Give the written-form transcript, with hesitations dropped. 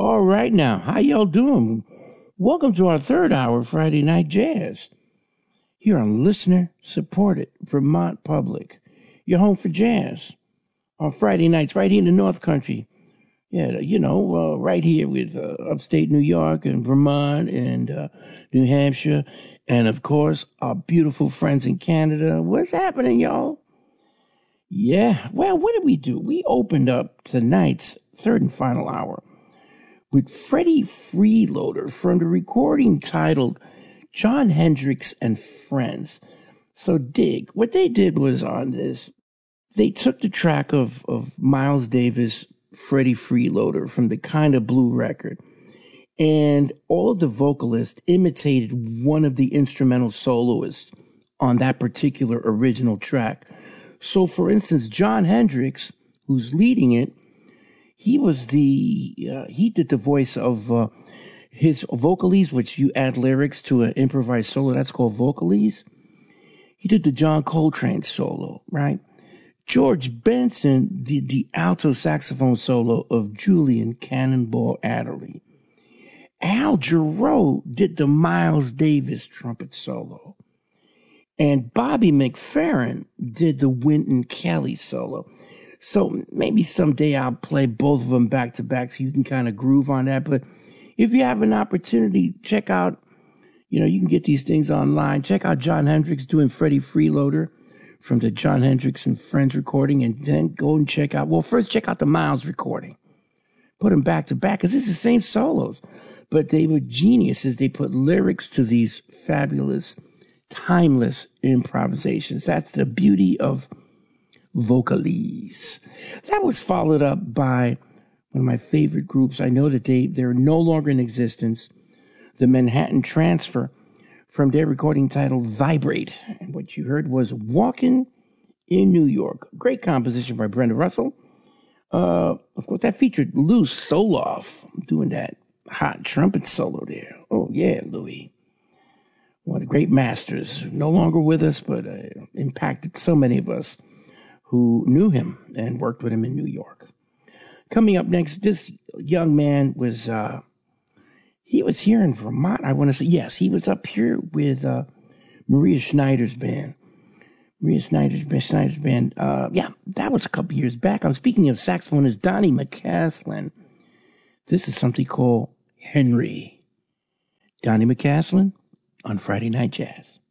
All right now, how y'all doing? Welcome to our third hour of Friday Night Jazz. Here on listener-supported Vermont Public, your home for jazz on Friday nights, right here in the North Country. Yeah, right here with upstate New York and Vermont and New Hampshire, and of course our beautiful friends in Canada. What's happening, y'all? Yeah, well, what did we do? We opened up tonight's third and final hour with Freddie Freeloader from the recording titled Jon Hendricks and Friends. So dig, what they did was on this, they took the track of Miles Davis, Freddie Freeloader from the Kinda Blue record, and all of the vocalists imitated one of the instrumental soloists on that particular original track. So, for instance, Jon Hendricks, who's leading it, he did the voice of his vocalese, which you add lyrics to an improvised solo. That's called vocalese. He did the John Coltrane solo, right? George Benson did the alto saxophone solo of Julian Cannonball Adderley. Al Jarreau did the Miles Davis trumpet solo. And Bobby McFerrin did the Wynton Kelly solo. So maybe someday I'll play both of them back to back so you can kind of groove on that. But if you have an opportunity, check out, you can get these things online. Check out Jon Hendricks doing Freddie Freeloader from the Jon Hendricks and Friends recording, and then go and check out the Miles recording. Put them back to back, because it's the same solos. But they were geniuses. They put lyrics to these fabulous, timeless improvisations. That's the beauty of vocalese. That was followed up by one of my favorite groups. I know that they're no longer in existence. The Manhattan Transfer, from their recording titled Vibrate. And what you heard was Walking in New York. Great composition by Brenda Russell. Of course, that featured Lou Soloff doing that hot trumpet solo there. Oh, yeah, Louis. One of the great masters. No longer with us, but impacted so many of us who knew him and worked with him in New York. Coming up next, this young man was... he was here in Vermont, I want to say. Yes, he was up here with Maria Schneider's band. Schneider's band. That was a couple years back. I'm speaking of saxophonist Donnie McCaslin. This is something called Henry. Donnie McCaslin on Friday Night Jazz.